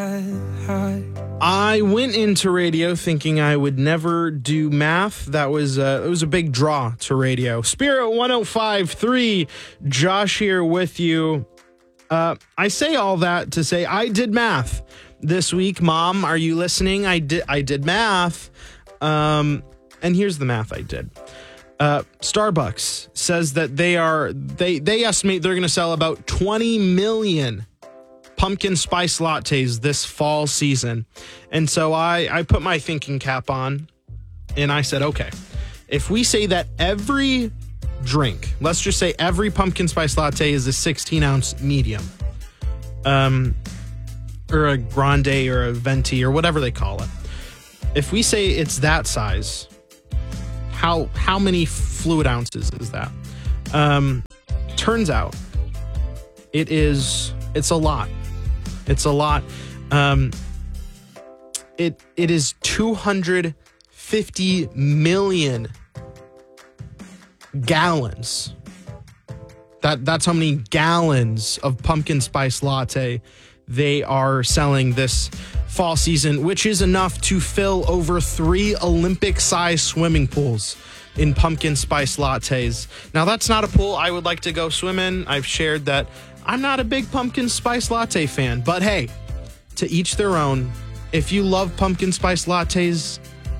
I went into radio thinking I would never do math. That was it was a big draw to radio. Spirit 105.3, Josh here with you. I say all that to say I did math this week. Mom, are you listening? I did math. And here's the math I did. Starbucks says that they estimate they're going to sell about 20 million pumpkin spice lattes this fall season. And so I put my thinking cap on and I said, okay, if we say that every drink, let's just say every pumpkin spice latte is a 16-ounce medium, or a grande or a venti or whatever they call it. If we say it's that size, how many fluid ounces is that? Turns out it's a lot. It's a lot. It is 250 million gallons. That's how many gallons of pumpkin spice latte they are selling this fall season, which is enough to fill over 3 Olympic-sized swimming pools in pumpkin spice lattes. Now, that's not a pool I would like to go swim in. I've shared that I'm not a big pumpkin spice latte fan, but hey, to each their own. If you love pumpkin spice lattes,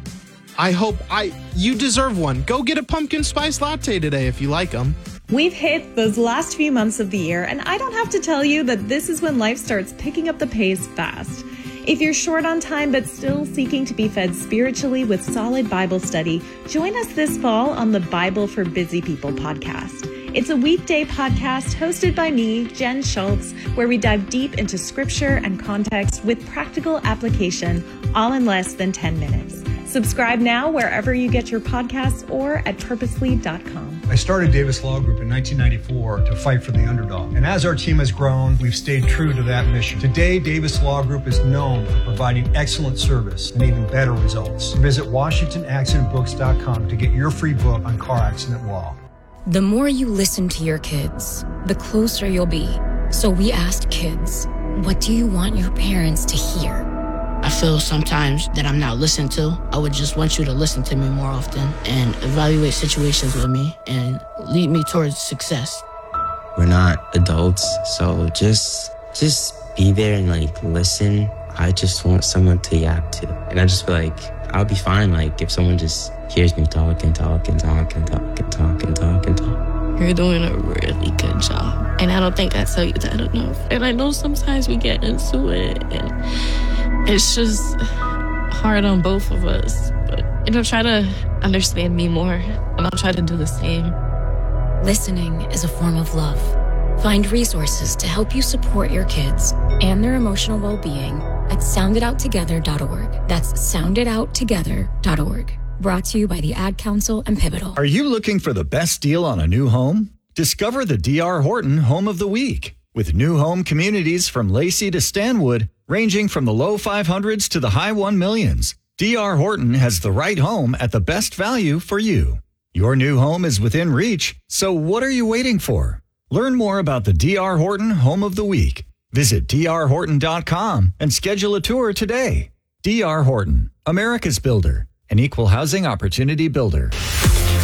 you deserve one. Go get a pumpkin spice latte today if you like them. We've hit those last few months of the year, and I don't have to tell you that this is when life starts picking up the pace fast. If you're short on time but still seeking to be fed spiritually with solid Bible study, join us this fall on the Bible for Busy People podcast. It's a weekday podcast hosted by me, Jen Schultz, where we dive deep into scripture and context with practical application, all in less than 10 minutes. Subscribe now wherever you get your podcasts or at purposely.com. I started Davis Law Group in 1994 to fight for the underdog. And as our team has grown, we've stayed true to that mission. Today, Davis Law Group is known for providing excellent service and even better results. Visit WashingtonAccidentBooks.com to get your free book on car accident law. The more you listen to your kids, the closer you'll be. So we asked kids, what do you want your parents to hear? I feel sometimes that I'm not listened to. I would just want you to listen to me more often and evaluate situations with me and lead me towards success. We're not adults, so just be there and listen. I just want someone to yap to. And I just feel like I'll be fine if someone just hears me talk and talk and talk and talk and talk and talk and talk. You're doing a really good job. And I don't think I tell you that enough. And I know sometimes we get into it and it's just hard on both of us. But, try to understand me more and I'll try to do the same. Listening is a form of love. Find resources to help you support your kids and their emotional well-being at soundedouttogether.org. That's soundedouttogether.org. Brought to you by the Ad Council and Pivotal. Are you looking for the best deal on a new home? Discover the D.R. Horton Home of the Week. With new home communities from Lacey to Stanwood, ranging from the low 500s to the high 1 millions, D.R. Horton has the right home at the best value for you. Your new home is within reach, so what are you waiting for? Learn more about the D.R. Horton Home of the Week. Visit drhorton.com and schedule a tour today. D.R. Horton, America's builder, an equal housing opportunity builder.